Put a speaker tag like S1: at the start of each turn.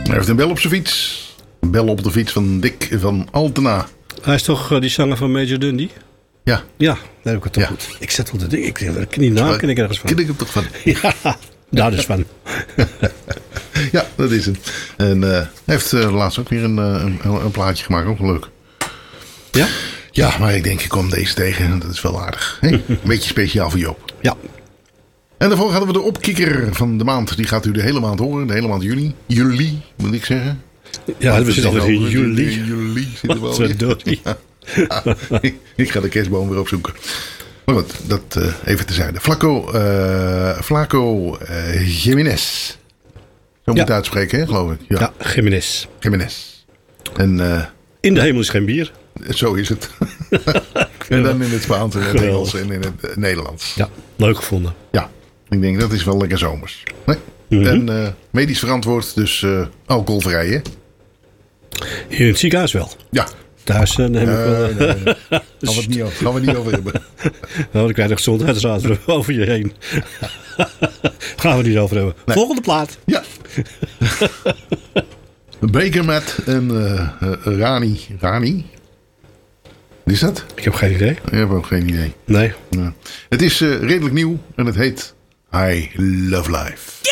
S1: Hij heeft een bel op zijn fiets. Een bel op de fiets van Dick van Altena.
S2: Hij is toch die zanger van Major Dundee?
S1: Ja.
S2: Ja, daar heb ik het toch
S1: Ja.
S2: goed. Ik zet wel de ding. Die naam ken ik ergens van.
S1: Ken ik hem toch van?
S2: Ja, daar dus van.
S1: Ja, dat is het. En hij heeft laatst ook weer een plaatje gemaakt. Ook wel leuk.
S2: Ja?
S1: Ja, maar ik denk ik kom deze tegen. Dat is wel aardig. Hè? Een beetje speciaal voor Joop.
S2: Ja.
S1: En daarvoor hadden we de opkikker van de maand. Die gaat u de hele maand horen. De hele maand juli. Juli, moet ik zeggen.
S2: Ja, we zitten alweer in juli.
S1: Juli zitten we
S2: Wat
S1: alweer.
S2: verdorie.
S1: Ja. Ik ga de kerstboom weer opzoeken. Maar goed, dat even terzijde. Flaco Jiménez. Zo moet het uitspreken, hè, geloof ik.
S2: Ja, Jiménez.
S1: Jiménez. En
S2: In de hemel is geen bier.
S1: zo is het. En dan in het Spaans en in het Engels en in het Nederlands.
S2: Ja, leuk gevonden.
S1: Ja, ik denk dat is wel lekker zomers. Nee? En medisch verantwoord, dus alcoholvrij, hè?
S2: Hier in het ziekenhuis wel.
S1: Ja.
S2: Thuis neem ik wel.
S1: Nee. Gaan we het niet over hebben.
S2: Nou, dan krijg je de gezondheidsraad over je heen. Gaan we het niet over hebben.
S1: Nee.
S2: Volgende plaat.
S1: Ja. Baker Matt en Rani. Rani? Wat is dat?
S2: Ik heb geen idee.
S1: Ik heb ook geen idee.
S2: Nee.
S1: Ja. Het is redelijk nieuw en het heet I Love Life.